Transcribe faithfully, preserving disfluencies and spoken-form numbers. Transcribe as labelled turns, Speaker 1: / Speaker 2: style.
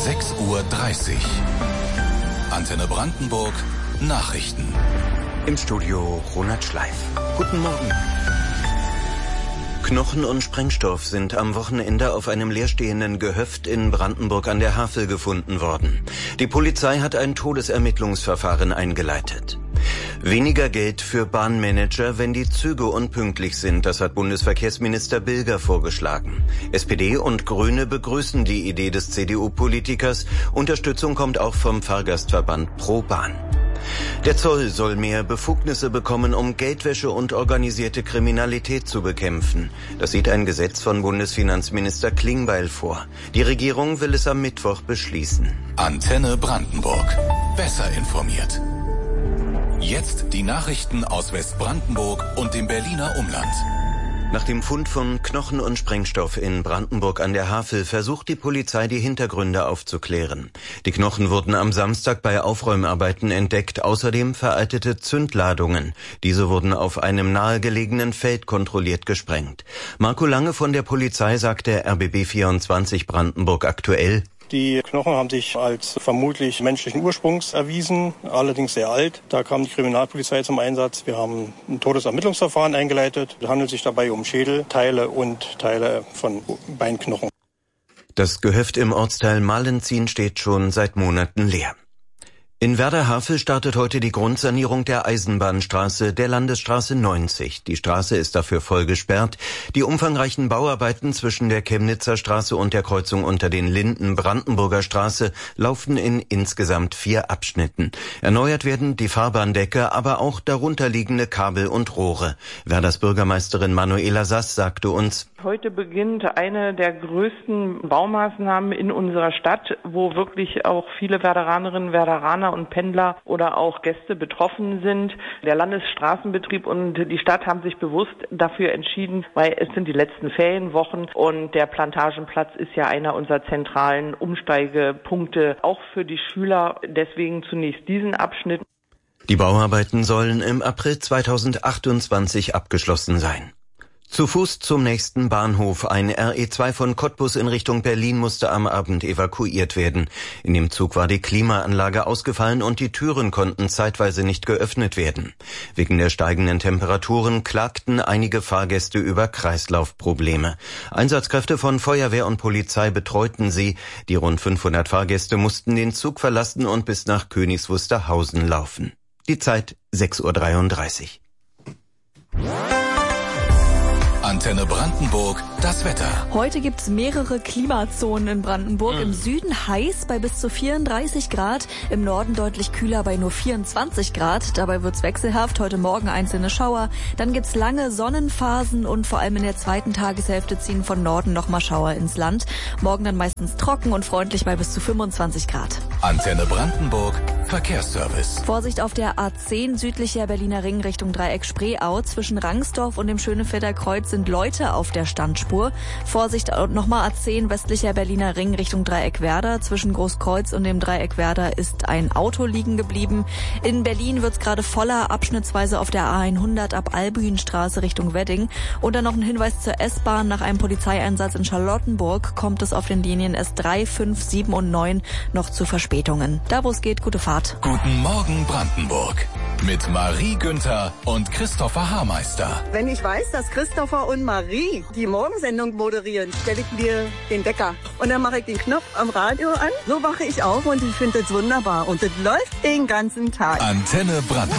Speaker 1: sechs Uhr dreißig. Antenne Brandenburg, Nachrichten.
Speaker 2: Im Studio Ronald Schleif. Guten Morgen. Knochen und Sprengstoff sind am Wochenende auf einem leerstehenden Gehöft in Brandenburg an der Havel gefunden worden. Die Polizei hat ein Todesermittlungsverfahren eingeleitet. Weniger Geld für Bahnmanager, wenn die Züge unpünktlich sind, das hat Bundesverkehrsminister Bilger vorgeschlagen. S P D und Grüne begrüßen die Idee des C D U-Politikers. Unterstützung kommt auch vom Fahrgastverband Pro Bahn. Der Zoll soll mehr Befugnisse bekommen, um Geldwäsche und organisierte Kriminalität zu bekämpfen. Das sieht ein Gesetz von Bundesfinanzminister Klingbeil vor. Die Regierung will es am Mittwoch beschließen.
Speaker 1: Antenne Brandenburg. Besser informiert. Jetzt die Nachrichten aus Westbrandenburg und dem Berliner Umland.
Speaker 2: Nach dem Fund von Knochen und Sprengstoff in Brandenburg an der Havel versucht die Polizei, die Hintergründe aufzuklären. Die Knochen wurden am Samstag bei Aufräumarbeiten entdeckt, außerdem veraltete Zündladungen. Diese wurden auf einem nahegelegenen Feld kontrolliert gesprengt. Marco Lange von der Polizei sagte R B B vierundzwanzig Brandenburg aktuell:
Speaker 3: Die Knochen haben sich als vermutlich menschlichen Ursprungs erwiesen, allerdings sehr alt. Da kam die Kriminalpolizei zum Einsatz. Wir haben ein Todesermittlungsverfahren eingeleitet. Es handelt sich dabei um Schädelteile und Teile von Beinknochen.
Speaker 2: Das Gehöft im Ortsteil Malenzin steht schon seit Monaten leer. In Werder-Havel startet heute die Grundsanierung der Eisenbahnstraße, der Landesstraße neunzig. Die Straße ist dafür voll gesperrt. Die umfangreichen Bauarbeiten zwischen der Chemnitzer Straße und der Kreuzung unter den Linden Brandenburger Straße laufen in insgesamt vier Abschnitten. Erneuert werden die Fahrbahndecke, aber auch darunterliegende Kabel und Rohre. Werders Bürgermeisterin Manuela Sass sagte uns:
Speaker 4: Heute beginnt eine der größten Baumaßnahmen in unserer Stadt, wo wirklich auch viele Werderanerinnen, Werderaner und Pendler oder auch Gäste betroffen sind. Der Landesstraßenbetrieb und die Stadt haben sich bewusst dafür entschieden, weil es sind die letzten Ferienwochen und der Plantagenplatz ist ja einer unserer zentralen Umsteigepunkte, auch für die Schüler. Deswegen zunächst diesen Abschnitt.
Speaker 2: Die Bauarbeiten sollen im April zweitausendachtundzwanzig abgeschlossen sein. Zu Fuß zum nächsten Bahnhof. Ein R E zwei von Cottbus in Richtung Berlin musste am Abend evakuiert werden. In dem Zug war die Klimaanlage ausgefallen und die Türen konnten zeitweise nicht geöffnet werden. Wegen der steigenden Temperaturen klagten einige Fahrgäste über Kreislaufprobleme. Einsatzkräfte von Feuerwehr und Polizei betreuten sie. Die rund fünfhundert Fahrgäste mussten den Zug verlassen und bis nach Königs Wusterhausen laufen. Die Zeit sechs Uhr dreiunddreißig.
Speaker 1: Antenne Brandenburg, das Wetter.
Speaker 5: Heute gibt's mehrere Klimazonen in Brandenburg. Mhm. Im Süden heiß bei bis zu vierunddreißig Grad, im Norden deutlich kühler bei nur vierundzwanzig Grad. Dabei wird's wechselhaft, heute Morgen einzelne Schauer. Dann gibt's lange Sonnenphasen und vor allem in der zweiten Tageshälfte ziehen von Norden nochmal Schauer ins Land. Morgen dann meistens trocken und freundlich bei bis zu fünfundzwanzig Grad.
Speaker 1: Antenne Brandenburg, Verkehrsservice.
Speaker 5: Vorsicht auf der A zehn südlicher Berliner Ring Richtung Dreieck Spreeau. Zwischen Rangsdorf und dem Schönefelder Kreuz sind Leute auf der Standspur. Vorsicht, nochmal A zehn westlicher Berliner Ring Richtung Dreieck Werder. Zwischen Großkreuz und dem Dreieck Werder ist ein Auto liegen geblieben. In Berlin wird's gerade voller, abschnittsweise auf der A hundert ab Albüenstraße Richtung Wedding. Und dann noch ein Hinweis zur S-Bahn. Nach einem Polizeieinsatz in Charlottenburg kommt es auf den Linien S drei, fünf, sieben und neun noch zu Verspätungen. Da wo es geht, gute Fahrt.
Speaker 1: Guten Morgen Brandenburg. Mit Marie Günther und Christopher Haarmeister.
Speaker 6: Wenn ich weiß, dass Christopher und Marie die Morgensendung moderieren, stelle ich mir den Wecker. Und dann mache ich den Knopf am Radio an. So wache ich auf und ich finde es wunderbar. Und es läuft den ganzen Tag.
Speaker 1: Antenne Brandenburg.